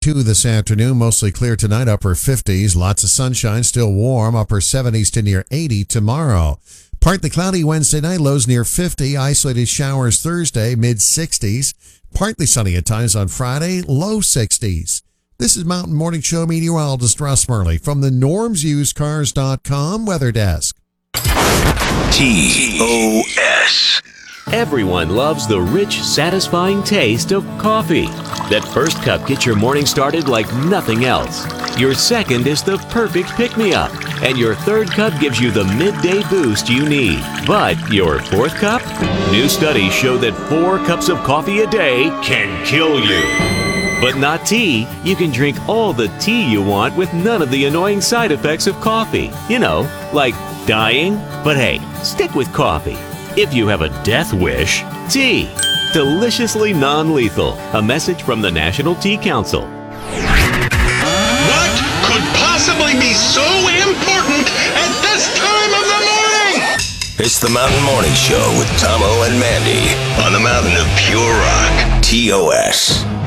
62 this afternoon, mostly clear tonight, upper 50s. Lots of sunshine, still warm, upper 70s to near 80 tomorrow. Partly cloudy Wednesday night, lows near 50. Isolated showers Thursday, mid-60s. Partly sunny at times on Friday, low 60s. This is Mountain Morning Show meteorologist Russ Murley from the NormsUsedCars.com weather desk. TOS. Everyone loves the rich, satisfying taste of coffee. That first cup gets your morning started like nothing else. Your second is the perfect pick-me-up. And your third cup gives you the midday boost you need. But your fourth cup? New studies show that 4 cups of coffee a day can kill you. But not tea. You can drink all the tea you want with none of the annoying side effects of coffee. You know, like dying. But hey, stick with coffee. If you have a death wish, tea. Deliciously non-lethal. A message from the National Tea Council. What could possibly be so important at this time of the morning? It's the Mountain Morning Show with Tomo and Mandy on the Mountain of Pure Rock, TOS.